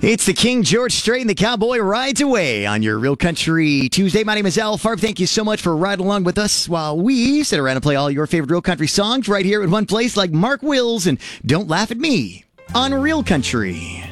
It's the King George Strait and the Cowboy Rides Away on your Real Country Tuesday. My name is Al Farb. Thank you so much for riding along with us while we sit around and play all your favorite Real Country songs right here in one place like Mark Wills and Don't Laugh at Me on Real Country.